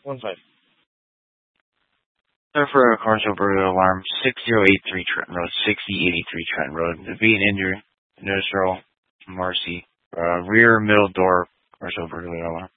1-5. Sir, for a commercial burglar alarm, 6083 Trenton Road, 6083 Trenton Road. The being injured, Nurse Marcy, rear middle door commercial burglar alarm.